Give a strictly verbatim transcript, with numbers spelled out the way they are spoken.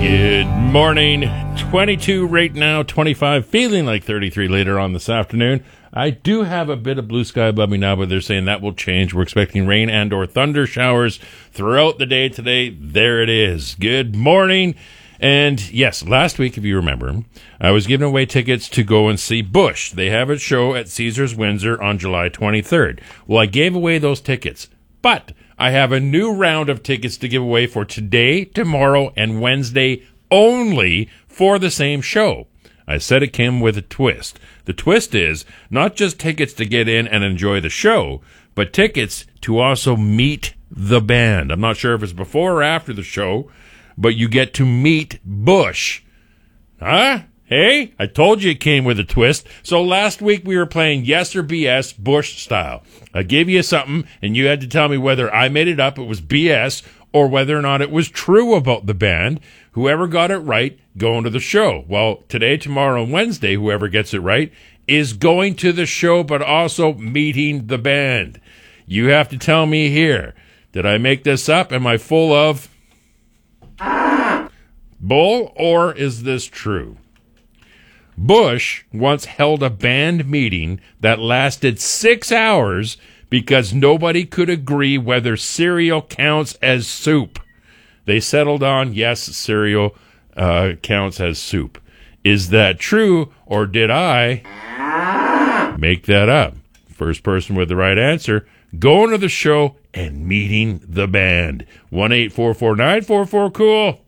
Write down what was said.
Good morning. twenty-two right now, twenty-five, feeling like thirty-three later on this afternoon. I do have a bit of blue sky above me now, but they're saying that will change. We're expecting rain and or thunder showers throughout the day today. There it is. Good morning. And yes, last week, if you remember, I was giving away tickets to go and see Bush. They have a show at Caesars Windsor on July twenty-third. Well, I gave away those tickets, but I have a new round of tickets to give away for today, tomorrow, and Wednesday only for the same show. I said it came with a twist. The twist is not just tickets to get in and enjoy the show, but tickets to also meet the band. I'm not sure if it's before or after the show, but you get to meet Bush. Huh? Hey, I told you it came with a twist. So last week we were playing Yes or B S Bush style. I gave you something, and you had to tell me whether I made it up, it was B S, or whether or not it was true about the band. Whoever got it right, going to the show. Well, today, tomorrow, and Wednesday, whoever gets it right is going to the show, but also meeting the band. You have to tell me here, did I make this up? Am I full of bull, or is this true? Bush once held a band meeting that lasted six hours because nobody could agree whether cereal counts as soup. They settled on, yes, cereal uh, counts as soup. Is that true, or did I make that up? First person with the right answer, going to the show and meeting the band. one eight four four nine four four cool.